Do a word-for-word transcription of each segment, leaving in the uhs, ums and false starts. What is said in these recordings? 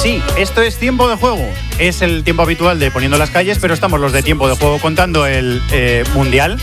Sí, esto es Tiempo de Juego. Es el tiempo habitual de Poniendo las Calles, pero estamos los de Tiempo de Juego contando el eh, Mundial.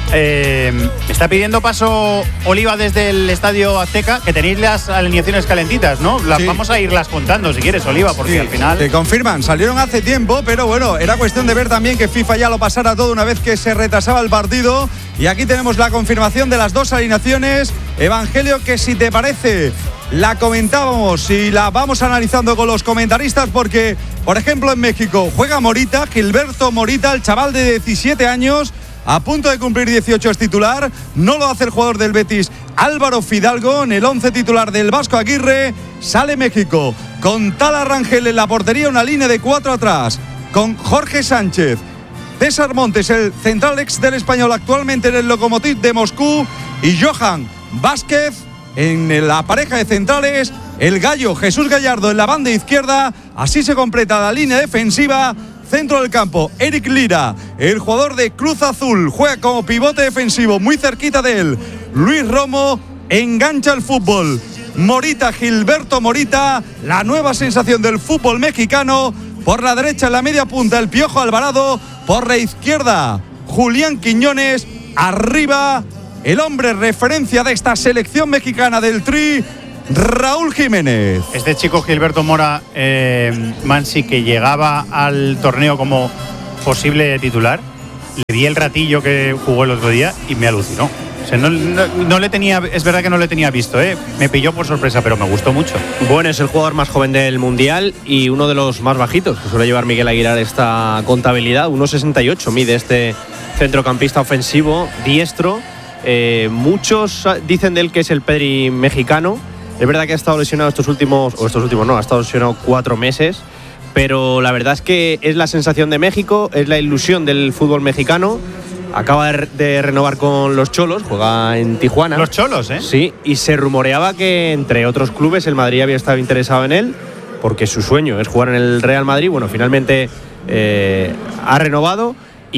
Eh, me está pidiendo paso Oliva desde el Estadio Azteca, que tenéis las alineaciones calentitas, ¿no? Las, sí. Vamos a irlas contando si quieres, Oliva, porque sí, al final… Te confirman, salieron hace tiempo, pero bueno, era cuestión de ver también que FIFA ya lo pasara todo una vez que se retrasaba el partido. Y aquí tenemos la confirmación de las dos alineaciones. Evangelio, que si te parece, la comentábamos y la vamos analizando con los comentaristas, porque, por ejemplo, en México juega Morita, Gilberto Morita, el chaval de diecisiete años, a punto de cumplir dieciocho, es titular. No lo hace el jugador del Betis, Álvaro Fidalgo. En el once titular del Vasco Aguirre sale México con Tala Rangel en la portería, una línea de cuatro atrás, con Jorge Sánchez, César Montes, el central ex del Español, actualmente en el Lokomotiv de Moscú, y Johan Vázquez en la pareja de centrales, el gallo Jesús Gallardo en la banda izquierda. Así se completa la línea defensiva. Centro del campo, Eric Lira, el jugador de Cruz Azul, juega como pivote defensivo, muy cerquita de él. Luis Romo engancha el fútbol. Morita, Gilberto Morita, la nueva sensación del fútbol mexicano. Por la derecha, en la media punta, el Piojo Alvarado. Por la izquierda, Julián Quiñones. Arriba, el hombre referencia de esta selección mexicana del Tri, Raúl Jiménez. Este chico Gilberto Mora, eh, Mansi, que llegaba al torneo como posible titular, le di el ratillo que jugó el otro día y me alucinó. O sea, no, no, no le tenía, es verdad que no le tenía visto, ¿eh? Me pilló por sorpresa, pero me gustó mucho. Bueno, es el jugador más joven del Mundial y uno de los más bajitos, que suele llevar Miguel Aguilar esta contabilidad. uno sesenta y ocho mide este centrocampista ofensivo, diestro. Eh, muchos dicen de él que es el Pedri mexicano. Es verdad que ha estado lesionado estos últimos, o estos últimos no, ha estado lesionado cuatro meses, pero la verdad es que es la sensación de México, es la ilusión del fútbol mexicano. Acaba de, de renovar con los Cholos, juega en Tijuana. Los Cholos, ¿eh? Sí, y se rumoreaba que entre otros clubes el Madrid había estado interesado en él, porque su sueño es jugar en el Real Madrid. Bueno, finalmente eh, ha renovado.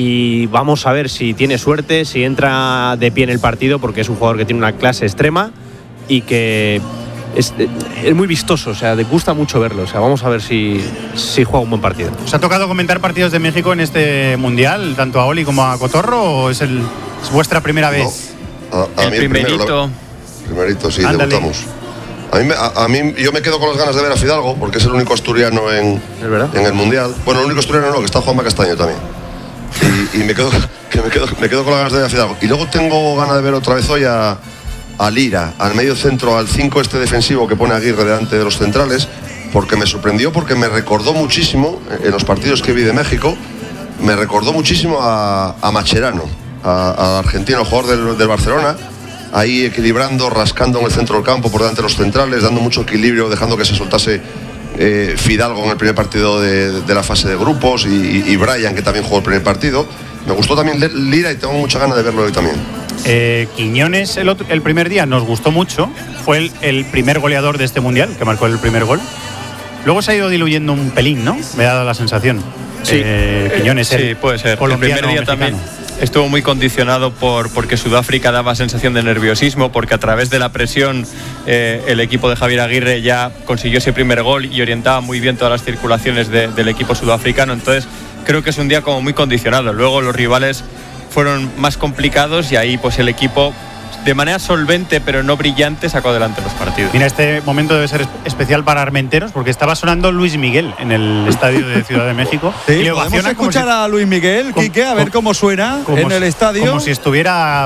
Y vamos a ver si tiene suerte, si entra de pie en el partido, porque es un jugador que tiene una clase extrema y que es, es muy vistoso, o sea, te gusta mucho verlo. O sea, vamos a ver si, si juega un buen partido. ¿Os ha tocado comentar partidos de México en este Mundial, tanto a Oli como a Cotorro, o es, el, es vuestra primera vez? No, a, a el mí primerito. El primero, primerito, sí, Ándale. debutamos. A mí, a, a mí, yo me quedo con las ganas de ver a Fidalgo, porque es el único asturiano en, en el Mundial. Bueno, el único asturiano no, que está Juanma Castaño también. Y, y me, quedo, que me, quedo, me quedo con las ganas de ver a Fidalgo. Y luego tengo ganas de ver otra vez hoy a, a Lira, al medio centro, al cinco este defensivo que pone Aguirre delante de los centrales, porque me sorprendió, porque me recordó muchísimo, en los partidos que vi de México, me recordó muchísimo a, a Macherano, al argentino, jugador del, del Barcelona, ahí equilibrando, rascando en el centro del campo, por delante de los centrales, dando mucho equilibrio, dejando que se soltase eh, Fidalgo en el primer partido de, de la fase de grupos, y, y Brian, que también jugó el primer partido. Me gustó también Lira y tengo mucha ganas de verlo hoy también. Eh, Quiñones el, otro, el primer día nos gustó mucho, fue el, el primer goleador de este Mundial, que marcó el primer gol. Luego se ha ido diluyendo un pelín, ¿no? Me ha dado la sensación. Sí, eh, Quiñones, sí, el puede ser. El primer día mexicano. también estuvo muy condicionado por porque Sudáfrica daba sensación de nerviosismo, porque a través de la presión eh, el equipo de Javier Aguirre ya consiguió ese primer gol y orientaba muy bien todas las circulaciones de, del equipo sudafricano. Entonces creo que es un día como muy condicionado. Luego los rivales fueron más complicados y ahí pues el equipo, de manera solvente pero no brillante, sacó adelante los partidos. Mira, este momento debe ser especial para Armenteros, porque estaba sonando Luis Miguel en el estadio de Ciudad de México. Sí, y podemos escuchar si, a Luis Miguel, Quique, a ver cómo suena como en el estadio. Como si estuviera…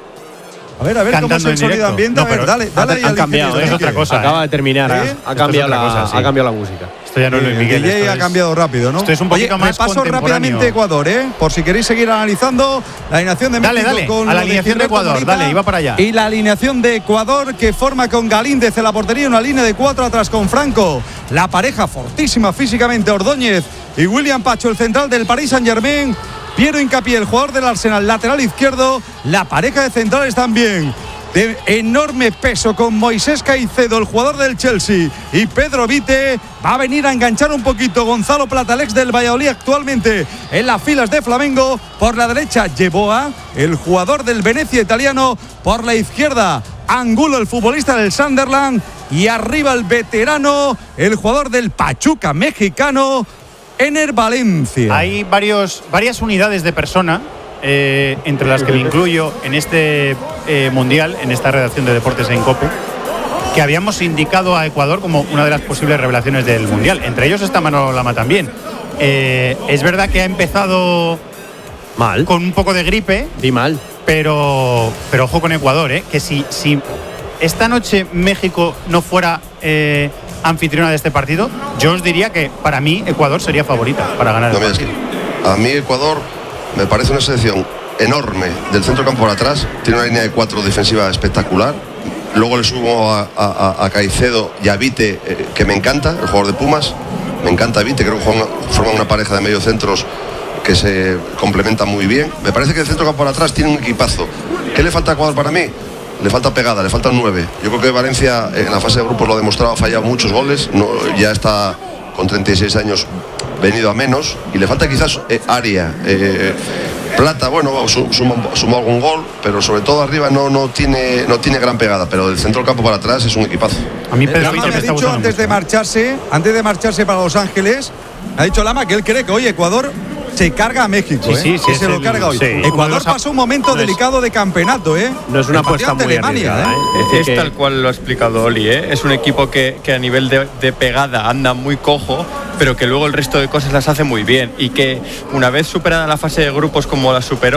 A ver, a ver cómo es el sonido ambiente. No, a ver, dale, dale. Ha, ha cambiado, es otra cosa. Acaba de terminar, ¿eh? ha, cambiado la, cosa, sí. ha cambiado la música. Esto ya no es Luis Miguel. El D J ha cambiado rápido, ¿no? Esto es un poquito Oye, más repaso rápidamente Ecuador, ¿eh? Por si queréis seguir analizando la alineación de México. Dale, dale, con a la alineación de, de Ecuador, Morita, dale, iba para allá. Y la alineación de Ecuador, que forma con Galíndez en la portería, una línea de cuatro atrás con Franco. La pareja fortísima físicamente, Ordóñez y William Pacho, el central del Paris Saint-Germain. Piero Hincapié, el jugador del Arsenal, lateral izquierdo. La pareja de centrales también de enorme peso, con Moisés Caicedo, el jugador del Chelsea, y Pedro Vite. Va a venir a enganchar un poquito Gonzalo Platalex del Valladolid, actualmente en las filas de Flamengo. Por la derecha, Yeboah, el jugador del Venecia italiano. Por la izquierda, Angulo, el futbolista del Sunderland. y arriba el veterano, el jugador del Pachuca mexicano, Ener Valencia. Hay varios, varias unidades de persona, eh, entre las que me incluyo en este eh, mundial, en esta redacción de Deportes en COPE, que habíamos indicado a Ecuador como una de las posibles revelaciones del mundial. Entre ellos está Manolo Lama también. Eh, es verdad que ha empezado mal, con un poco de gripe. Di mal. Pero, pero ojo con Ecuador, ¿eh? Que si, si esta noche México no fuera eh, anfitriona de este partido, yo os diría que para mí Ecuador sería favorita para ganar el no, partido. Es que a mí Ecuador me parece una selección enorme del centro campo por atrás. Tiene una línea de cuatro defensiva espectacular. Luego le subo a, a, a Caicedo y a Vite, eh, que me encanta, el jugador de Pumas. Me encanta Vite, creo que forman una, una pareja de mediocentros que se complementan muy bien. Me parece que el centro campo por atrás tiene un equipazo. ¿Qué le falta a Ecuador para mí? Le falta pegada, le faltan nueve. Yo creo que Valencia en la fase de grupos lo ha demostrado, ha fallado muchos goles, no, ya está con treinta y seis años venido a menos, y le falta quizás eh, área. Eh, Plata, bueno, sumó, sumó algún gol, pero sobre todo arriba no, no, tiene, no tiene gran pegada, pero del centro del campo para atrás es un equipazo. A mí Pedro Lama me ha dicho antes mucho. de marcharse, antes de marcharse para Los Ángeles, ha dicho Lama que él cree que hoy Ecuador se carga a México, sí, ¿eh? sí, sí, que se lo el, carga hoy. Sí. Ecuador pasó un momento no delicado es, de campeonato, ¿eh? No es una apuesta muy Alemania, arriesgada, ¿eh? Es, es tal cual lo ha explicado Oli, ¿eh? Es un equipo que, que a nivel de, de pegada anda muy cojo, pero que luego el resto de cosas las hace muy bien, y que una vez superada la fase de grupos como la superó